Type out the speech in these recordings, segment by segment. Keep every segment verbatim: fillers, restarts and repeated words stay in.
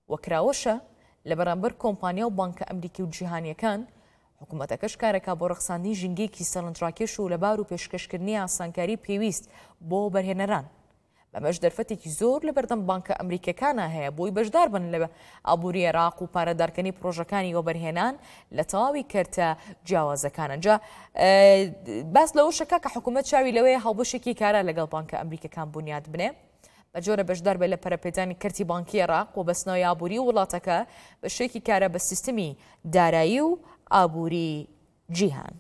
وەکراوەشە لە بەرامبەر کۆمپانیا و بانکە ئەمریکی و جیهانیەکان حکوومەتەکەش کارێکا بۆ ڕەخساندنی ژینگەیەکی سەرنجڕاکێش و لەبار و پێشکەشکردنی ئاسانکاری پێویست بۆ بەرهێنەران. بەمەش دەرفەتێکی زۆر لە بەردەم بانکە ئەمریکەکانە هەیە بۆی بەشدار بن لە ئابووری عێراق و پارەدارکردنی پرۆژەکانی وەبەرهێنان لە تەواوی کەرتە جیاوازەکانە. جا باس لەوە شەکە کە حکوومەت چاوی لەوەیە هەڵبەشێکی کارە لەگەڵ بانکە ئەمریکەکان بنیاد بنێ بە جۆرە بەشدار بێت لە پەرەپێدانی کەرتی بانکی عێراق و بەستنەوەی ئابووری وڵاتەکە بەشێکی کارە بە سیستمی دارایی و ئابووری جیهان.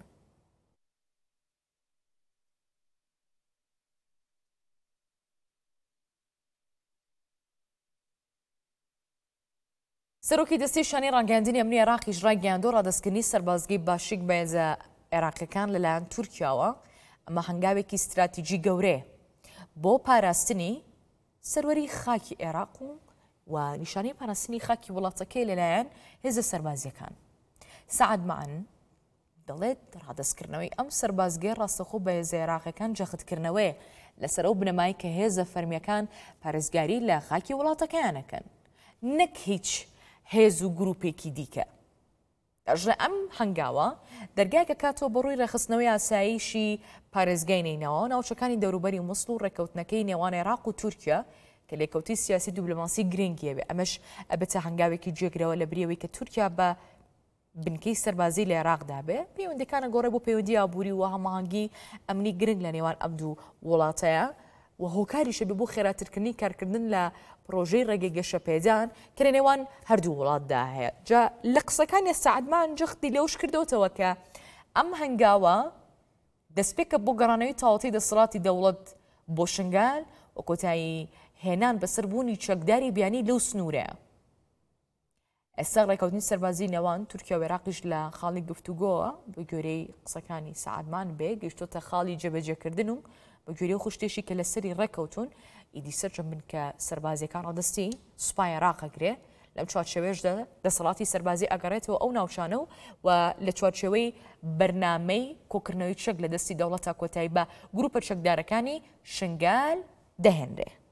سەرۆکی دەستی شانی ڕاگەاندنی ئەمنی عێراقیش ڕاگەیاندۆ ڕادەستکردنی سەربازگەی باشیک بەهێزە عێراقیەکان لەلایەن تورکیاوە. ئەمە هەنگاوێکی استراتیجی گەورەیە بۆ پاراستنی سەروەری خاکی عێراق و و نیشانەی پاراستنی خاکی وڵاتەکەی لەلایەن هێزە سەربازیەکان. سعد معن دەڵێت ڕادەستکردنەوەی ئەم سەربازگەی ڕاستەخۆ بە هێزە عێراقیەکان جەختکردنەوەیە لەسەر ئەو بنەمایی کە هێزە فەرمیەکان پارێزگاری لە خاکی وڵاتەکەیانەکەن، نەک هیچ هێز و گروپێکی دیکە. ئەژە ئەم هەنگاوە دەرگایکە کاتەوە بەڕووی ڕێخستنەوەی ئاساییشی پارێزگەینەوە ناوچەکانی دەوروبەری مووسڵ و ڕێکەوتنەکەی نێوان عێراق و تورکیا کە لێکەوتی سیاسی دیبلۆماسی گرنگیەوێ. ئەمەش ئەبێتە هەنگاوێکی جێگرەوە لە بریەوەی کە تورکیا بە بنکەی سەربازی لە عێراقدا بێ پەیوەندیەکانە گۆڕێ بۆ پەیوەندی ئابووری و هەماهەنگی ئەمنی گرنگ لە نێوان ئەم دوو وڵاتەیە و هۆکاریشە بێ بۆ خێراترکردنی کارکردن لە پرۆژەی ڕێگەی گەشەپێدان کە لە نێوان هەردوو وڵاتدا هەیە. جا لە قسەکانی سەعدمان جەختی لێوش کردوتەوە کە ئەم هەنگاوە دەستپێکە بۆ گەڕانەوەی تاوەتی دەسەڵاتی دەوڵەت بۆ شنگال و کۆتایی هێنان بەسەربوونی چەکداری بیانی لەو سنوورەیە. ئێستا ڕێکەوتنی سەربازی نێوان تورکیا و عێراقیش لە خاڵی گفتوگۆوە بە گوێرەی قسەکانی سەعدمان بێ گەیشتۆتە خاڵی جێبەجێکردن و بە گوێرەی خوشتێشی کە لەسەری ڕێکەوتون ئیدی سەرجەم بن کە سەربازیەکان ڕادستی سوپای عێراقەگرێ لەم چوارچێوەیەشدا دەسەڵاتی سەربازی ئەگەڕێتەوە ئەو ناوچانە و و لە چوارچێوەی بەرنامەی کۆکردنەوەی چەک لە دەستی دەوڵەتە کۆتایی بە گروپە چەکدارەکانی شنگال دەهێنرێ.